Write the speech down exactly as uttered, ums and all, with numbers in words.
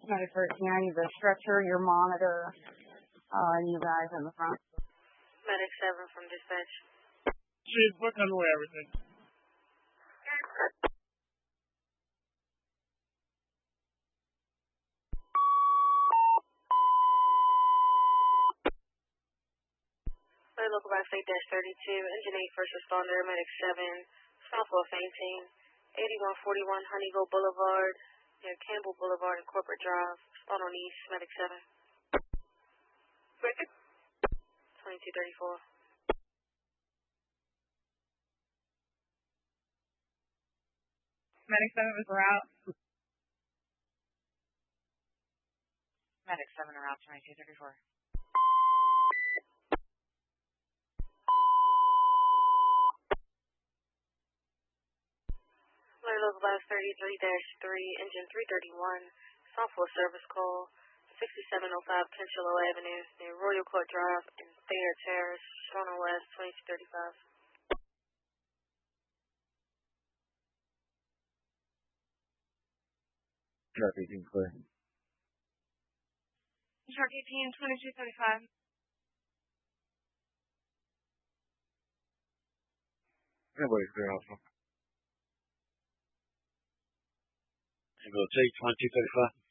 Medic thirteen, I need the stretcher, your monitor, uh, and you guys in the front. Medic seven from dispatch. She's putting away everything. Flight local by flight dash thirty-two, engine eight first responder, medic seven, Southwell fainting, eighty-one forty-one Honeyville Boulevard, near Campbell Boulevard and Corporate Drive, spawn on east, medic seven. twenty-two thirty-four. Medic seven was route. Medic seven route twenty-two thirty-four. Flight local by thirty-three dash three, engine three thirty-one, Southwell service call, sixty-seven oh five Kenshalo Avenue, near Royal Court Drive and Thayer Terrace, Toronto West, twenty-two thirty-five. Shark eighteen clear. Shark eighteen, twenty-two thirty-five. Nobody's clear also. And we'll take twenty-two thirty-five.